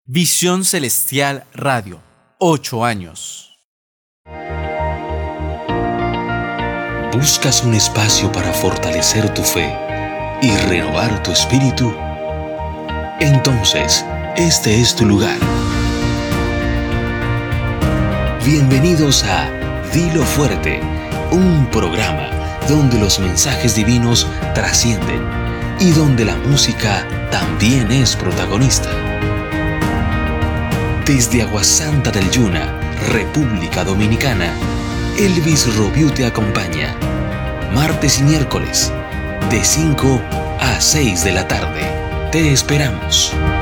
Visión Celestial Radio, 8 años. ¿Buscas un espacio para fortalecer tu fe y renovar tu espíritu? Entonces, este es tu lugar. Bienvenidos a Dilo Fuerte, un programa donde los mensajes divinos trascienden y donde la música también es protagonista. Desde Aguasanta del Yuna, República Dominicana, Elvis Robiu te acompaña, martes y miércoles, de 5 a 6 de la tarde. Te esperamos.